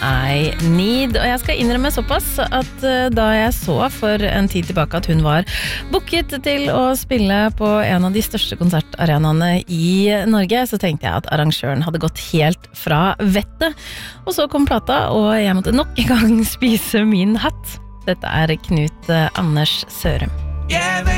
I Need. Og jeg skal innrømme såpass at da jeg så for en tid tilbake at hun var booket til å spille på en av de største konsertarenaene i Norge, så tenkte jeg at arrangøren hadde gått helt fra vettet. Og så kom plata, og jeg måtte nok en gang spise min hatt. Dette er Knut Anders Sørum.